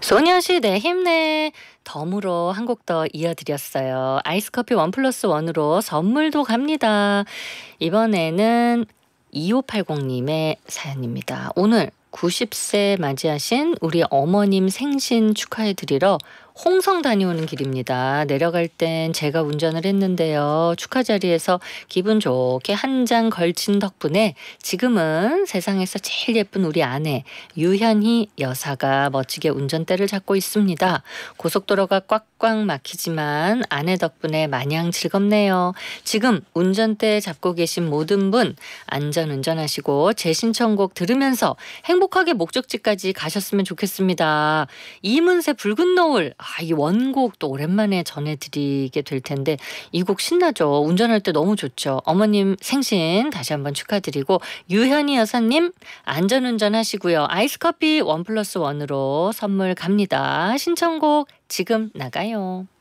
소녀시대 힘내. 덤으로 한 곡 더 이어드렸어요. 아이스커피 1+1으로 선물도 갑니다. 이번에는 2580님의 사연입니다. 오늘 90세 맞이하신 우리 어머님 생신 축하해드리러 홍성 다녀오는 길입니다. 내려갈 땐 제가 운전을 했는데요. 축하 자리에서 기분 좋게 한 장 걸친 덕분에 지금은 세상에서 제일 예쁜 우리 아내 유현희 여사가 멋지게 운전대를 잡고 있습니다. 고속도로가 꽉꽉 막히지만 아내 덕분에 마냥 즐겁네요. 지금 운전대 잡고 계신 모든 분 안전 운전하시고 제 신청곡 들으면서 행복하게 목적지까지 가셨으면 좋겠습니다. 이문세 붉은 노을. 이 원곡 또 오랜만에 전해드리게 될 텐데 이 곡 신나죠. 운전할 때 너무 좋죠. 어머님 생신 다시 한번 축하드리고 유현희 여사님 안전운전 하시고요. 아이스커피 1+1으로 선물 갑니다. 신청곡 지금 나가요.